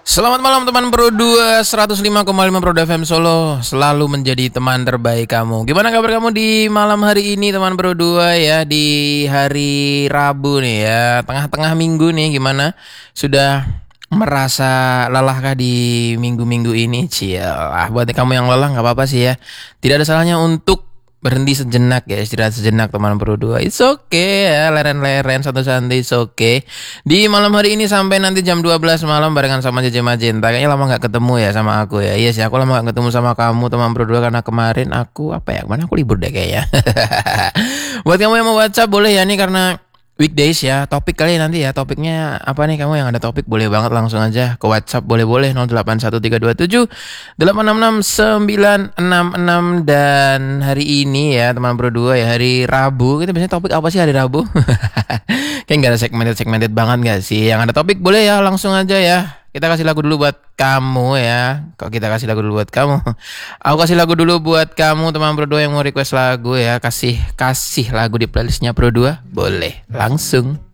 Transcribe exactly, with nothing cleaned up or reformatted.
Selamat malam teman Pro dua, seratus lima koma lima Pro F M Solo, selalu menjadi teman terbaik kamu. Gimana kabar kamu di malam hari ini teman Pro dua ya, di hari Rabu nih ya, tengah-tengah minggu nih, gimana? Sudah merasa lelahkah di minggu-minggu ini? Cil, ah, buat kamu yang lelah gak apa-apa sih ya. Tidak ada salahnya untuk berhenti sejenak ya, istirahat sejenak teman Pro dua. It's okay ya, leren-leren santai-santai, it's okay. Di malam hari ini sampai nanti jam dua belas malam barengan sama Jeje Magenta. Kayaknya lama gak ketemu ya sama aku ya. Iya sih, aku lama gak ketemu sama kamu teman Pro dua karena kemarin aku apa ya, kemana aku libur deh kayaknya. Buat kamu yang mau WhatsApp boleh ya nih, karena weekdays ya, topik kali nanti ya, topiknya apa nih, kamu yang ada topik boleh banget langsung aja ke WhatsApp, boleh-boleh nol delapan satu tiga dua tujuh delapan enam enam sembilan enam enam. Dan hari ini ya teman Pro dua ya, hari Rabu, kita biasanya topik apa sih hari Rabu? Kayak gak ada segmented-segmented banget gak sih? Yang ada topik boleh ya langsung aja ya. Kita kasih lagu dulu buat kamu ya. Kok kita kasih lagu dulu buat kamu? Aku kasih lagu dulu buat kamu teman Pro dua yang mau request lagu ya. Kasih kasih lagu di playlistnya Pro dua. Boleh langsung.